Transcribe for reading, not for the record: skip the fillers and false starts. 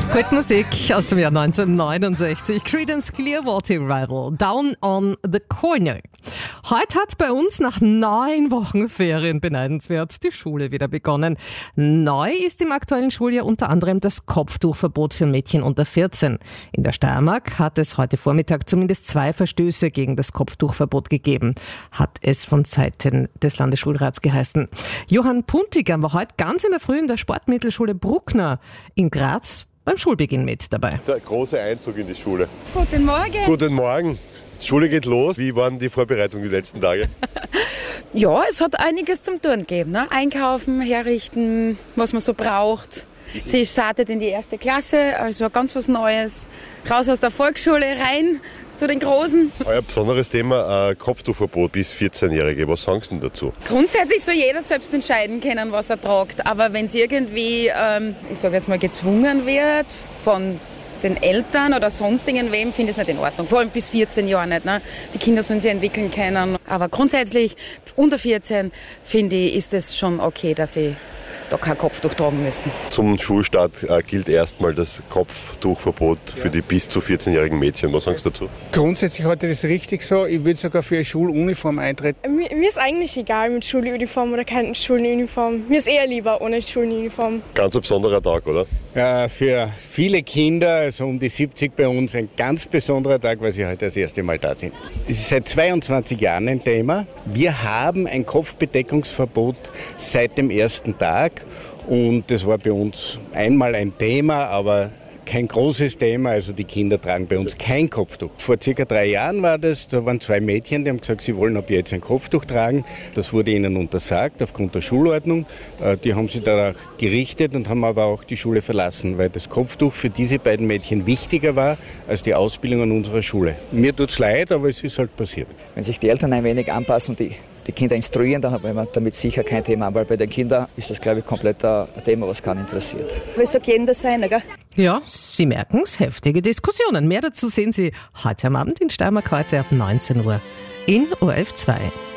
Gute Musik aus dem Jahr 1969. Creedence Clearwater Revival, Down on the Corner. Heute hat bei uns nach 9 Wochen Ferien beneidenswert die Schule wieder begonnen. Neu ist im aktuellen Schuljahr unter anderem das Kopftuchverbot für Mädchen unter 14. In der Steiermark hat es heute Vormittag zumindest 2 Verstöße gegen das Kopftuchverbot gegeben, hat es von Seiten des Landesschulrats geheißen. Johann Puntigam war heute ganz in der Früh in der Sportmittelschule Bruckner in Graz beim Schulbeginn mit dabei. Der große Einzug in die Schule. Guten Morgen. Guten Morgen. Die Schule geht los. Wie waren die Vorbereitungen die letzten Tage? Ja, es hat einiges zum Tun gegeben. Ne? Einkaufen, herrichten, was man so braucht. Sie startet in die 1. Klasse, also ganz was Neues. Raus aus der Volksschule, rein zu den Großen. Euer besonderes Thema, Kopftuchverbot bis 14-Jährige. Was sagst du denn dazu? Grundsätzlich soll jeder selbst entscheiden können, was er tragt. Aber wenn es irgendwie, ich sage jetzt mal, gezwungen wird von den Eltern oder sonstigen wem, finde ich es nicht in Ordnung. Vor allem bis 14 Jahre nicht. Ne? Die Kinder sollen sich entwickeln können. Aber grundsätzlich, unter 14, finde ich, ist es schon okay, dass sie da kein Kopftuch tragen müssen. Zum Schulstart gilt erstmal das Kopftuchverbot für die bis zu 14-jährigen Mädchen. Was sagst du dazu? Grundsätzlich halte ich das richtig so. Ich würde sogar für eine Schuluniform eintreten. Mir ist eigentlich egal mit Schuluniform oder keine Schuluniform. Mir ist eher lieber ohne Schuluniform. Ganz ein besonderer Tag, oder? Für viele Kinder, also um die 70 bei uns, ein ganz besonderer Tag, weil sie heute das erste Mal da sind. Es ist seit 22 Jahren ein Thema. Wir haben ein Kopfbedeckungsverbot seit dem ersten Tag. Und das war bei uns einmal ein Thema, aber kein großes Thema. Also die Kinder tragen bei uns kein Kopftuch. Vor circa 3 Jahren war das, da waren 2 Mädchen, die haben gesagt, sie wollen ab jetzt ein Kopftuch tragen. Das wurde ihnen untersagt aufgrund der Schulordnung. Die haben sich danach gerichtet und haben aber auch die Schule verlassen, weil das Kopftuch für diese beiden Mädchen wichtiger war als die Ausbildung an unserer Schule. Mir tut's leid, aber es ist halt passiert. Wenn sich die Eltern ein wenig anpassen und die Kinder instruieren, dann haben wir damit sicher kein Thema. Weil bei den Kindern ist das, glaube ich, komplett ein Thema, was keinen interessiert. Weil so Kinder sein, gell? Ja, Sie merken es, heftige Diskussionen. Mehr dazu sehen Sie heute am Abend in Steiermark heute ab 19 Uhr in ORF 2.